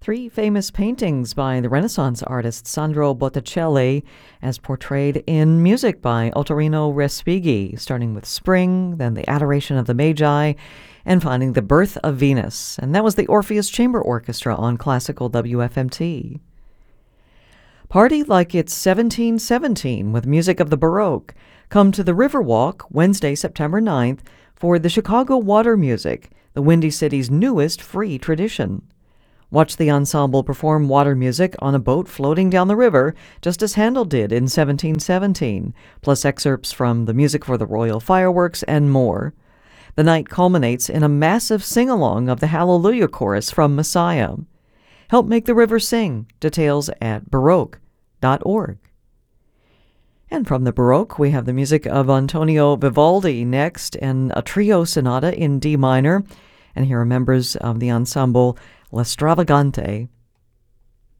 Three famous paintings by the Renaissance artist Sandro Botticelli, as portrayed in music by Ottorino Respighi, starting with Spring, then the Adoration of the Magi, and finally the Birth of Venus. And that was the Orpheus Chamber Orchestra on classical WFMT. Party like it's 1717 with music of the Baroque. Come to the Riverwalk Wednesday, September 9th for the Chicago Water Music, the Windy City's newest free tradition. Watch the ensemble perform water music on a boat floating down the river, just as Handel did in 1717, plus excerpts from the Music for the Royal Fireworks and more. The night culminates in a massive sing-along of the Hallelujah Chorus from Messiah. Help make the river sing. Details at baroque.org. And from the Baroque, we have the music of Antonio Vivaldi next, and a trio sonata in D minor. And here are members of the ensemble La Stravagante.